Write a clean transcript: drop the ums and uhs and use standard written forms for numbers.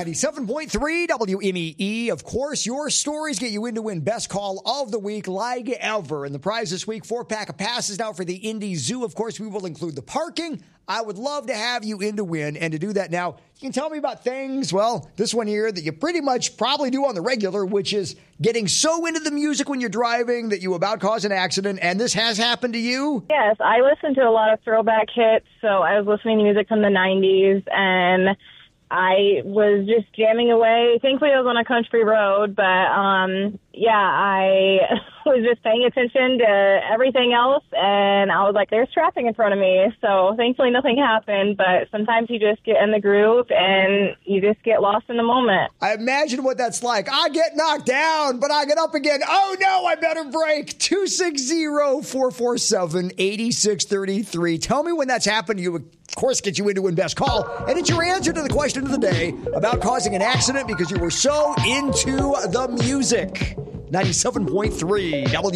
97.3 WMEE. Of course, your stories get you in to win Best Call of the Week like ever. And the prize this week, 4-pack of passes now for the Indy Zoo. Of course, we will include the parking. I would love to have you in to win. And to do that now, you can tell me about things, well, this one here that you pretty much probably do on the regular, which is getting so into the music when you're driving that you about cause an accident. And this has happened to you? Yes, I listen to a lot of throwback hits. So I was listening to music from the 90s, and I was just jamming away. Thankfully, I was on a country road, but I was just paying attention to everything else, and I was like, there's traffic in front of me. So thankfully, nothing happened, but sometimes you just get in the groove, and you just get lost in the moment. I imagine what that's like. I get knocked down, but I get up again. Oh, no, I better brake. 260-447-8633. Tell me when that's happened to you. Of course, get you into win Best Call. And it's your answer to the question of the day about causing an accident because you were so into the music. 97.3 W.